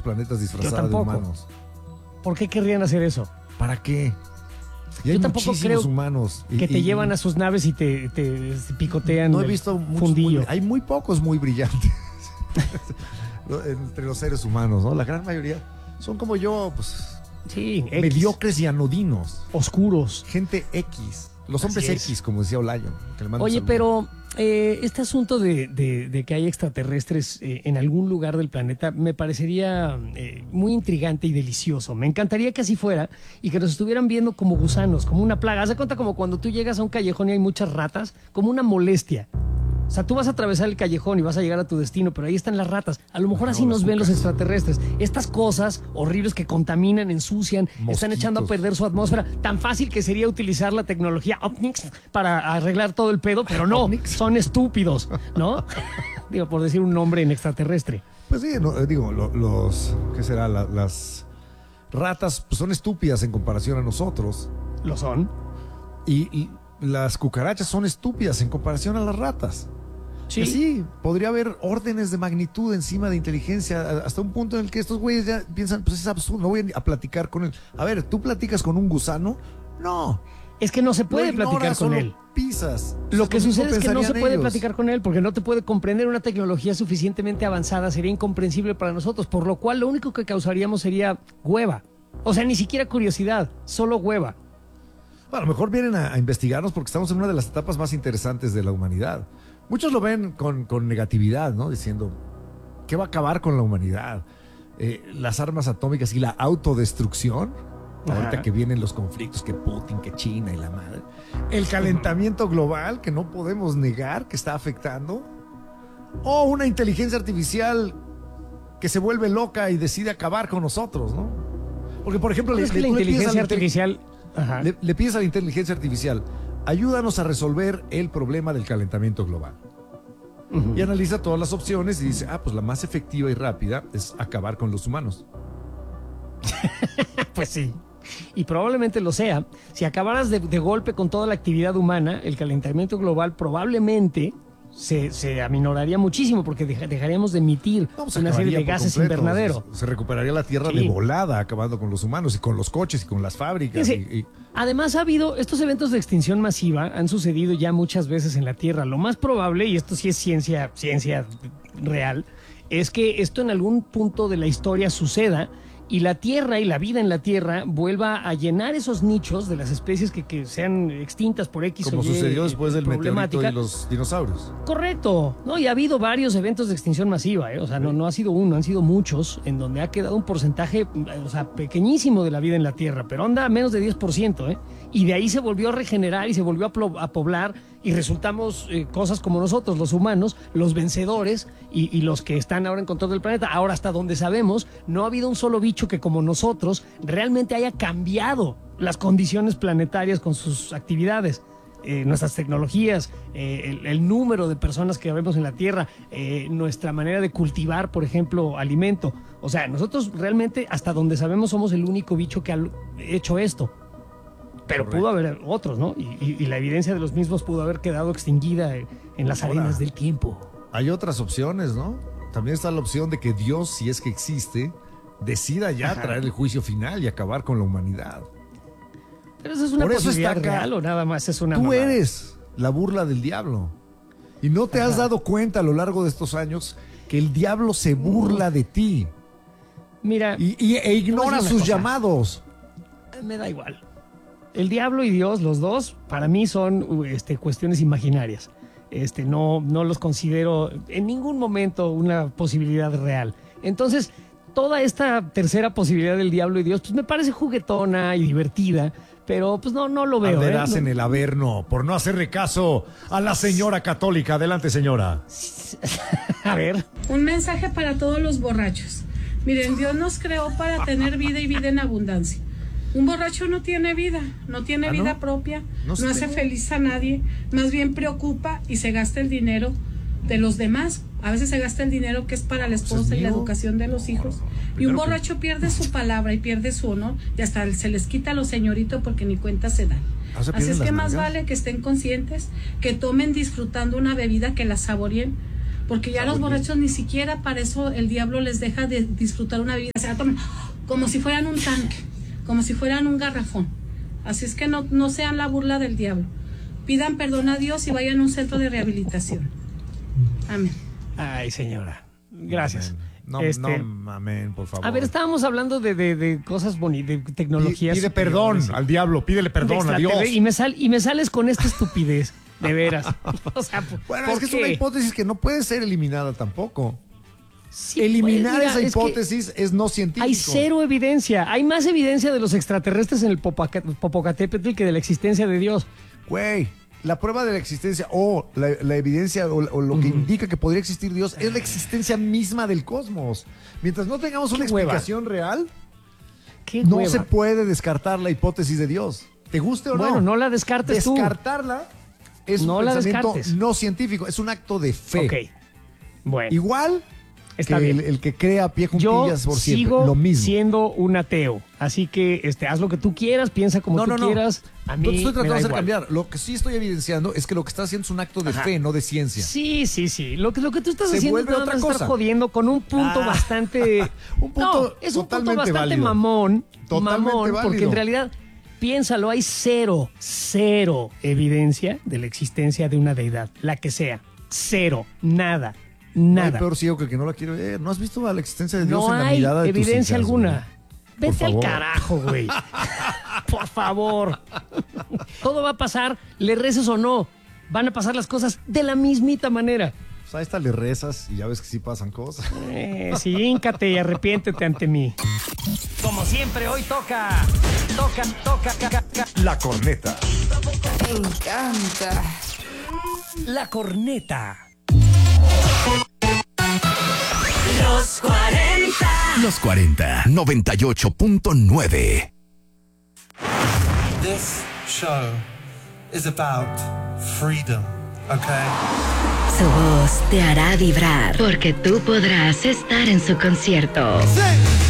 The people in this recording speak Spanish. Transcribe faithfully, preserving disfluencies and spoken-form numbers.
planetas disfrazadas de humanos. ¿Por qué querrían hacer eso? ¿Para qué? Y hay Yo tampoco creo humanos y, que te y, llevan a sus naves y te, te picotean. No he visto muchos fundillo. Muy, hay muy pocos muy brillantes entre los seres humanos, ¿no? La gran mayoría son como yo, pues, sí, mediocres y anodinos. Oscuros. Gente X. Los hombres X, como decía Olayo. Oye, pero eh, este asunto de, de, de que hay extraterrestres eh, en algún lugar del planeta me parecería eh, muy intrigante y delicioso. Me encantaría que así fuera y que nos estuvieran viendo como gusanos, como una plaga. Haz de cuenta como cuando tú llegas a un callejón y hay muchas ratas, como una molestia. O sea, tú vas a atravesar el callejón y vas a llegar a tu destino, pero ahí están las ratas. A lo mejor así no, nos ven los extraterrestres. Estas cosas horribles que contaminan, ensucian, Mosquitos. Están echando a perder su atmósfera. Tan fácil que sería utilizar la tecnología Opnix para arreglar todo el pedo, pero no, son estúpidos, ¿no? Digo, por decir un nombre en extraterrestre. Pues sí, no, digo, lo, los, ¿qué será? La, las ratas pues, son estúpidas en comparación a nosotros. ¿Lo son? Y, y las cucarachas son estúpidas en comparación a las ratas. Sí. sí, podría haber órdenes de magnitud encima de inteligencia hasta un punto en el que estos güeyes ya piensan, pues es absurdo, no voy a platicar con él. A ver, ¿tú platicas con un gusano? No. Es que no se puede ignoras, platicar con él. Pisas. Lo que sucede es que no se puede ellos. platicar con él porque no te puede comprender una tecnología suficientemente avanzada, sería incomprensible para nosotros, por lo cual lo único que causaríamos sería hueva. O sea, ni siquiera curiosidad, solo hueva. Bueno, a lo mejor vienen a, a investigarnos porque estamos en una de las etapas más interesantes de la humanidad. Muchos lo ven con, con negatividad, ¿no? Diciendo, ¿qué va a acabar con la humanidad? Eh, las armas atómicas y la autodestrucción. Ajá. Ahorita que vienen los conflictos, que Putin, que China y la madre. El calentamiento global, que no podemos negar que está afectando. O una inteligencia artificial que se vuelve loca y decide acabar con nosotros, ¿no? Porque, por ejemplo, le, es que la inteligencia artificial... Le, le pides a la inteligencia artificial, ayúdanos a resolver el problema del calentamiento global. Uh-huh. Y analiza todas las opciones y dice, ah, pues la más efectiva y rápida es acabar con los humanos. Pues sí. Y probablemente lo sea. Si acabaras de, de golpe con toda la actividad humana, el calentamiento global probablemente se, se aminoraría muchísimo porque deja, dejaríamos de emitir no, pues una serie de gases completo, invernadero. Se, se recuperaría la Tierra sí. de volada, acabando con los humanos y con los coches y con las fábricas. Sí, y, y... Además ha habido, estos eventos de extinción masiva han sucedido ya muchas veces en la Tierra. Lo más probable, y esto sí es ciencia, ciencia real, es que esto en algún punto de la historia suceda y la Tierra y la vida en la Tierra vuelva a llenar esos nichos de las especies que, que sean extintas por X Como o Y. Como sucedió después del meteorito y los dinosaurios. Correcto, ¿no? Y ha habido varios eventos de extinción masiva, ¿eh? O sea, no, no ha sido uno, han sido muchos, en donde ha quedado un porcentaje, o sea, pequeñísimo de la vida en la Tierra, pero anda a menos de diez por ciento, ¿eh? Y de ahí se volvió a regenerar y se volvió a, plo- a poblar y resultamos eh, cosas como nosotros, los humanos, los vencedores y, y los que están ahora en control del planeta. Ahora, hasta donde sabemos, no ha habido un solo bicho que como nosotros realmente haya cambiado las condiciones planetarias con sus actividades. Eh, nuestras tecnologías, eh, el, el número de personas que vemos en la Tierra, eh, nuestra manera de cultivar, por ejemplo, alimento. O sea, nosotros realmente, hasta donde sabemos, somos el único bicho que ha hecho esto. Pero Correcto. Pudo haber otros, ¿no? Y, y, y la evidencia de los mismos pudo haber quedado extinguida en, en las Ahora, arenas del tiempo. Hay otras opciones, ¿no? También está la opción de que Dios, si es que existe, decida ya Ajá. traer el juicio final y acabar con la humanidad. Pero eso es una Por posibilidad eso real o nada más es una Tú mamada. Eres la burla del diablo. Y no te Ajá. has dado cuenta a lo largo de estos años que el diablo se burla de ti. Mira. Y, y, e ignora sus cosa. llamados. Me da igual. El diablo y Dios, los dos, para mí son este, cuestiones imaginarias. Este, no, no los considero en ningún momento una posibilidad real. Entonces, toda esta tercera posibilidad del diablo y Dios, pues me parece juguetona y divertida, pero pues no, no lo veo. Arderás ¿eh? en no. el Averno por no hacerle caso a la señora católica. Adelante, señora. A ver. Un mensaje para todos los borrachos. Miren, Dios nos creó para tener vida y vida en abundancia. Un borracho no tiene vida, no tiene ¿Ah, vida no? propia, no, no hace feliz a nadie, más bien preocupa y se gasta el dinero de los demás. A veces se gasta el dinero que es para la esposa y la educación de los hijos. Y un borracho pierde su palabra y pierde su honor y hasta se les quita a los señoritos porque ni cuenta se dan. Así es que más vale que estén conscientes, que tomen disfrutando una bebida, que la saboreen, porque ya los borrachos ni siquiera para eso el diablo les deja de disfrutar una bebida, o sea, toman como si fueran un tanque, como si fueran un garrafón. Así es que no, no sean la burla del diablo. Pidan perdón a Dios y vayan a un centro de rehabilitación. Amén. Ay, señora. Gracias. Amén. No, Este, no, amén, por favor. A ver, estábamos hablando de, de, de cosas bonitas, de tecnologías. Pide perdón superiores, al diablo, pídele perdón a Dios. Y me, sal, y me sales con esta estupidez, de veras. O sea, Bueno, ¿por es que qué? es una hipótesis que no puede ser eliminada tampoco. Sí, Eliminar pues, mira, esa es que hipótesis es no científico. hay cero evidencia. Hay más evidencia de los extraterrestres en el Popoca- Popocatépetl que de la existencia de Dios. Güey, la prueba de la existencia o la, la evidencia o, o lo que Ujú. indica que podría existir Dios es la existencia misma del cosmos. Mientras no tengamos una Qué hueva. explicación real, Qué no hueva. se puede descartar la hipótesis de Dios. ¿Te guste o no? Bueno, no la descartes tú. Descartarla es No un la pensamiento descartes. no científico, es un acto de fe. Ok. Bueno. Igual Está que bien. el, el que crea pie Yo juntillas por siempre. sigo Lo mismo. siendo un ateo, así que este, haz lo que tú quieras, piensa como No, tú no, no. quieras. A mí No te estoy me tratando da de hacer igual. cambiar. Lo que sí estoy evidenciando es que lo que estás haciendo es un acto de Ajá. fe, no de ciencia. Sí, sí, sí. Lo que, lo que tú estás Se haciendo es vuelve nada otra más estar cosa. jodiendo con un punto Ah. bastante. Un punto no, es un punto totalmente bastante válido. mamón. Totalmente mamón, porque válido. en realidad, piénsalo, hay cero, cero evidencia de la existencia de una deidad, la que sea. Cero, nada, No hay nada. peor ciego que el que no la quiere ver. ¿No has visto a la existencia de Dios No en la hay mirada de tus evidencia hijas, alguna. güey? Vete al favor. carajo, güey. Por favor. Todo va a pasar, le reces o no. Van a pasar las cosas de la mismita manera. Pues a esta le rezas y ya ves que sí pasan cosas. Eh, sí, híncate y arrepiéntete ante mí. Como siempre, hoy toca. Toca, toca, ca, ca, ca. La corneta. Me encanta. La corneta. Los cuarenta. Los cuarenta, noventa y ocho punto nueve. This show is about freedom, okay? Su voz te hará vibrar porque tú podrás estar en su concierto. Sí.